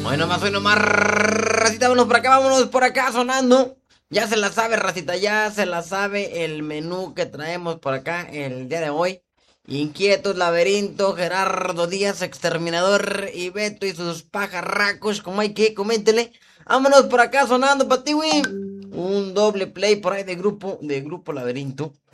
hoy nomás, racita, vámonos por acá sonando. Ya se la sabe, racita, ya se la sabe el menú que traemos por acá el día de hoy. Inquietos, Laberinto, Gerardo Díaz, Exterminador y Beto y sus pajarracos, como hay que, coméntele. Vámonos por acá sonando, patiwi. Un doble play por ahí de grupo Laberinto.